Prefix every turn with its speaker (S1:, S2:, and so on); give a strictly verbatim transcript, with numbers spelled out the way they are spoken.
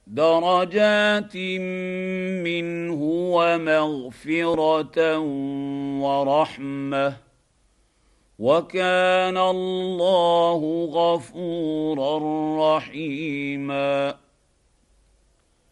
S1: درجات منه ومغفره ورحمه، وكان الله غفورا رحيما.